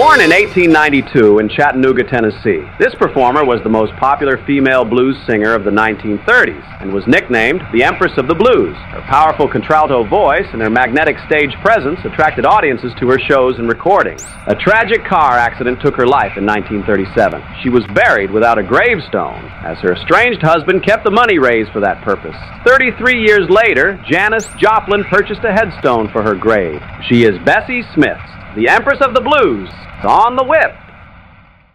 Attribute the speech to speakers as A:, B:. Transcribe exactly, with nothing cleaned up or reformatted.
A: Born in eighteen ninety-two in Chattanooga, Tennessee, this performer was the most popular female blues singer of the nineteen thirties and was nicknamed the Empress of the Blues. Her powerful contralto voice and her magnetic stage presence attracted audiences to her shows and recordings. A tragic car accident took her life in nineteen thirty-seven. She was buried without a gravestone, as her estranged husband kept the money raised for that purpose. thirty-three years later, Janis Joplin purchased a headstone for her grave. She is Bessie Smith, the Empress of the Blues, on the Whip.